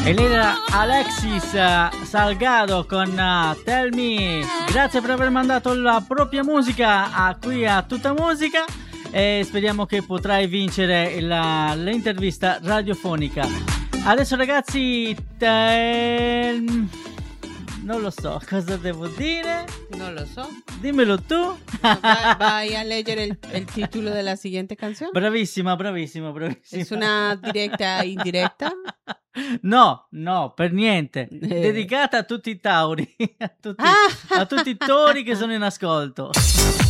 E lei era Alexis Salgado con Tell Me. Grazie per aver mandato la propria musica qui a Tutta Musica e speriamo che potrai vincere l'intervista radiofonica. Adesso ragazzi, non lo so cosa devo dire. Non lo so. Dimmelo tu. Vai a leggere el título de la siguiente canción. Bravissima. ¿Es una directa indirecta? No, per niente. Dedicata a tutti i tauri, a tutti i tori che sono in ascolto.